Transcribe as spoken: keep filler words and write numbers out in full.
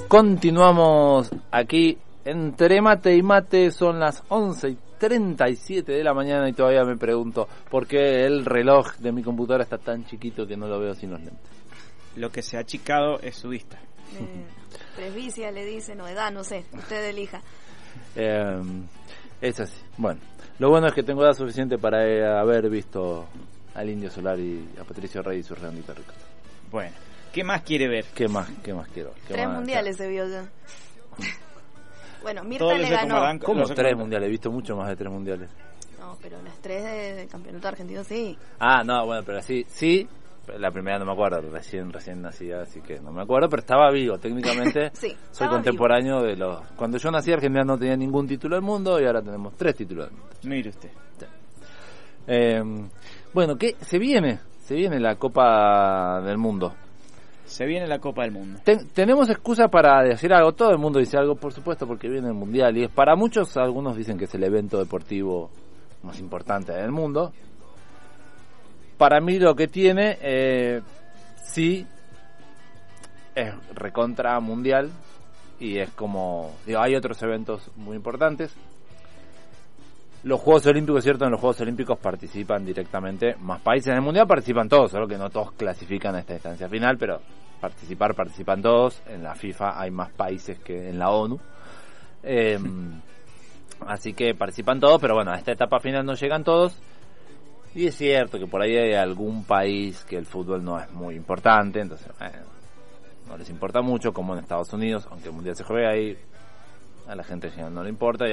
Continuamos aquí entre mate y mate, son las once y treinta y siete de la mañana y todavía me pregunto por qué el reloj de mi computadora está tan chiquito que no lo veo sin los lentes. Lo que se ha achicado es su vista. Eh, presbicia le dicen, o edad, no sé, usted elija. Eh, es así. Bueno, lo bueno es que tengo edad suficiente para eh, haber visto al Indio Solar y a Patricio Rey y sus redonditas ricas. Bueno, ¿qué más quiere ver? ¿Qué más? ¿Qué más quiero? ¿Qué Tres más? mundiales se vio ya. Bueno, Mirta Todos le los ganó. acomodan- ¿Cómo Los tres acomodan. mundiales? He visto mucho más de tres mundiales. No, pero las tres de- del campeonato argentino sí. Ah, no, bueno, pero sí, sí. La primera no me acuerdo, recién recién nacía, así que no me acuerdo, pero estaba vivo técnicamente. Sí, Soy estaba contemporáneo de los... Cuando yo nací, Argentina no tenía ningún título del mundo y ahora tenemos tres títulos del mundo. Mire usted. Eh, bueno, ¿qué? Se viene, se viene la Copa del Mundo. Se viene la Copa del Mundo. Ten- tenemos excusa para decir algo, todo el mundo dice algo, por supuesto, porque viene el Mundial y es para muchos, algunos dicen que es el evento deportivo más importante del mundo. Para mí lo que tiene, eh, sí, es recontra mundial y es como, digo, hay otros eventos muy importantes. Los Juegos Olímpicos, es cierto, en los Juegos Olímpicos participan directamente más países. En el Mundial participan todos, solo que no todos clasifican a esta instancia final, pero participar, participan todos. En la FIFA hay más países que en la ONU. Eh, así que participan todos, pero bueno, a esta etapa final no llegan todos. Y es cierto que por ahí hay algún país que el fútbol no es muy importante, entonces eh, no les importa mucho, como en Estados Unidos, aunque el Mundial se juegue ahí, a la gente no le importa. Y